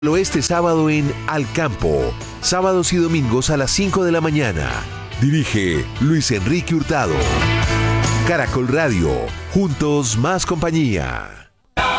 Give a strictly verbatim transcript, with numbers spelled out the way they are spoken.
Este sábado en Al Campo, sábados y domingos a las cinco de la mañana. Dirige Luis Enrique Hurtado. Caracol Radio, juntos más compañía.